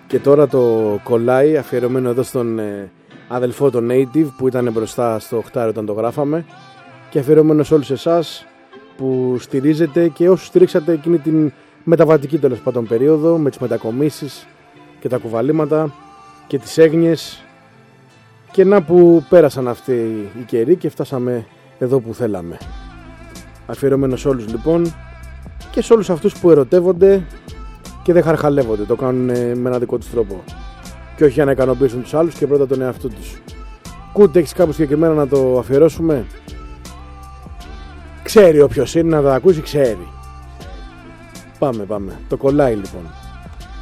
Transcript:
Και τώρα το κολλάει, αφιερωμένο εδώ στον αδελφό τον Native που ήταν μπροστά στο οχτάριο όταν το γράφαμε, και αφιερωμένο σε όλους εσάς που στηρίζετε και όσους στηρίξατε εκείνη την μεταβατική τέλος πάντων περίοδο με τις μετακομίσεις και τα κουβαλήματα και τις έγνοιες, και να που πέρασαν αυτοί οι καιροί και φτάσαμε εδώ που θέλαμε. Αφιερωμένο σε όλους λοιπόν, και σε όλους αυτούς που ερωτεύονται και δεν χαρχαλεύονται, το κάνουν με ένα δικό τους τρόπο και όχι για να ικανοποιήσουν τους άλλους και πρώτα τον εαυτό τους. Κούτ, έχεις κάπου συγκεκριμένα να το αφιερώσουμε? Ξέρει όποιος είναι να το ακούσει, ξέρει. Πάμε, το κολλάει λοιπόν.